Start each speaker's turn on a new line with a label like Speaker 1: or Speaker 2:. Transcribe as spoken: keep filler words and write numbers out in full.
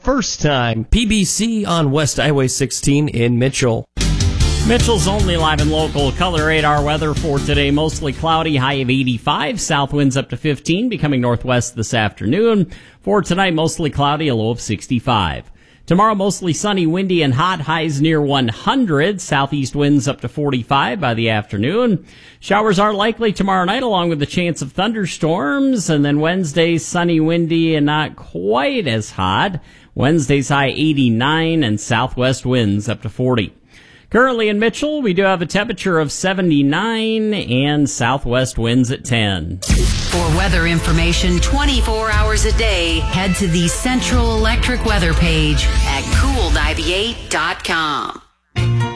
Speaker 1: first time. P B C on West Highway sixteen in Mitchell.
Speaker 2: Mitchell's only live and local color radar weather for today. Mostly cloudy, high of eighty-five. South winds up to fifteen, becoming northwest this afternoon. For tonight, mostly cloudy, a low of sixty-five. Tomorrow, mostly sunny, windy, and hot, highs near one hundred. Southeast winds up to forty-five by the afternoon. Showers are likely tomorrow night, along with the chance of thunderstorms. And then Wednesday, sunny, windy, and not quite as hot. Wednesday's high eighty-nine, and southwest winds up to forty. Currently in Mitchell, we do have a temperature of seventy-nine and southwest winds at ten.
Speaker 3: For weather information twenty-four hours a day, head to the Central Electric weather page at cool ninety-eight dot com.